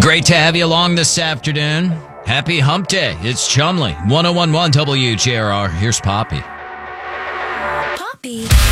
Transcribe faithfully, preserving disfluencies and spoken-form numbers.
Great to have you along this afternoon. Happy Hump Day. It's Chumley, one oh one point one W J R R. Here's Poppy. Poppy.